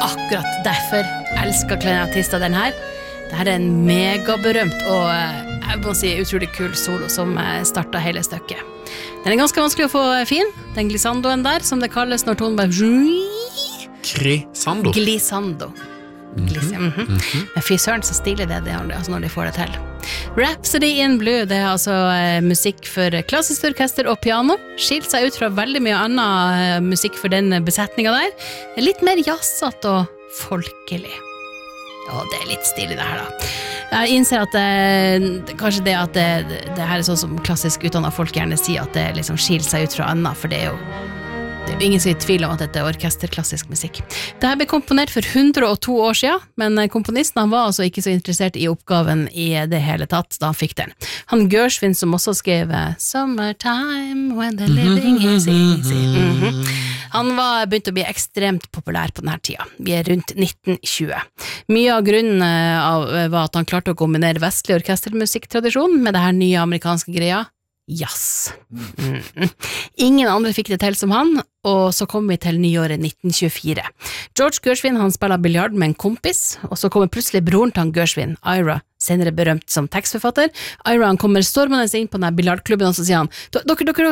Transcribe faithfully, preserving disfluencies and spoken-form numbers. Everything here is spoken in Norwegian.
akkurat derfor elsker klarinettisten den her. Dette er en megaberømt og jeg må si utrolig kul solo som startet hele stykket. Den er ganske vanskelig å få fin, den glissandoen der, som det kalles når tonen bare... Glissando? Glissando. Gliss, mm -hmm. Mm -hmm. Men fy søren så stilig det, det altså når de får det til. Rhapsody in Blue, det er altså eh, musikk for klassisk orkester og piano. Skilt seg ut fra veldig mye annen eh, musikk for den besetningen der. Det er litt mer jazzat og folkelig. Ja, det er litt stilig det her da. Jeg innser at det, kanskje det at det, det her er sånn som klassisk utdannet folk gjerne sier, at det liksom skilt seg ut fra annet, for det er jo Det er ingen som er i tvil om at dette er orkesterklassisk musikk. Dette ble komponert for hundre og to år siden, men komponisten han var altså ikke så interessert i oppgaven i det hele tatt da han fikk den. Han Gershwin som også skrev Summertime when the living is easy. Mm-hmm. Han var begynt å bli ekstremt populær på denne tida. Vi er rundt nitten tjue. Mye av grunnen av var at han klarte å kombinere vestlig orkestermusikktradisjon med det her nye amerikanske greia, jazz. Mm. Ingen andre fikk det til som han, og så kom vi til nyåret nitten tjuefire. George Gershwin han spiller biljard med en kompis, og så kommer plutselig broren til han Gershwin, Ira, senere berømt som tekstforfatter. Ira han kommer stormende inn på denne biljardklubben, og så sier han, dere, dere,